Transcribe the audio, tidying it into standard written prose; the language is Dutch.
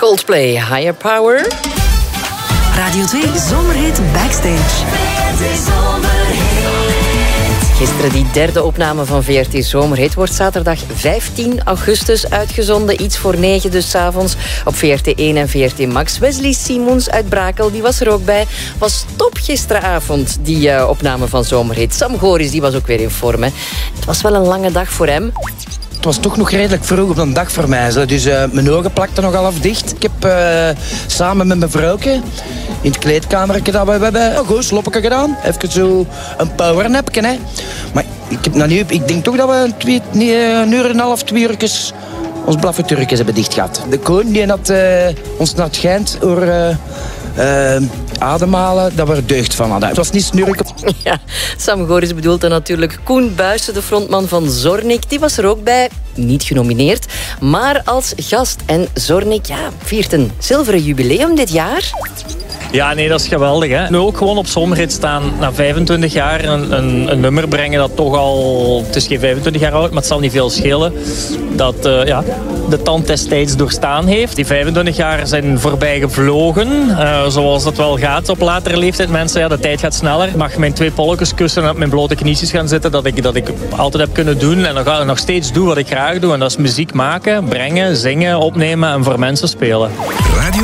Coldplay, Higher Power. Radio 2 Zomerhit Backstage. Gisteren die derde opname van VRT Zomerhit wordt zaterdag 15 augustus uitgezonden. Iets voor 9 dus 's avonds op VRT 1 en VRT Max. Wesley Simons uit Brakel, die was er ook bij. Was top gisteravond, die opname van Zomerhit. Sam Goris, die was ook weer in vorm. Hè. Het was wel een lange dag voor hem. Het was toch nog redelijk vroeg op een dag voor mij. Dus mijn ogen plakten nog half dicht. Ik heb samen met mijn vrouwke in het kleedkamertje dat we hebben een goed sloppetje gedaan. Even zo een powernapje, hè. Maar ik denk toch dat we een uur en een half, 2 uurtjes ons blaffeturkjes hebben dicht gehad. De koning die had ons naar het schijnt door ademhalen, dat we er deugd van hadden. Het was niet snurken. Ja, Sam Goris bedoelt dan natuurlijk Koen Buijsen, de frontman van Zornik. Die was er ook bij, niet genomineerd, maar als gast. En Zornik viert een zilveren jubileum dit jaar. Ja, nee, dat is geweldig. Hè? Nu ook gewoon op Zomerhit staan na 25 jaar een nummer brengen dat toch al... Het is geen 25 jaar oud, maar het zal niet veel schelen. Dat de tand destijds doorstaan heeft. Die 25 jaar zijn voorbij gevlogen. Zoals dat wel gaat op latere leeftijd. Mensen, de tijd gaat sneller. Ik mag mijn 2 polletjes kussen en op mijn blote knietjes gaan zitten. Dat ik altijd heb kunnen doen. En nog steeds doe wat ik graag doe. En dat is muziek maken, brengen, zingen, opnemen en voor mensen spelen. Radio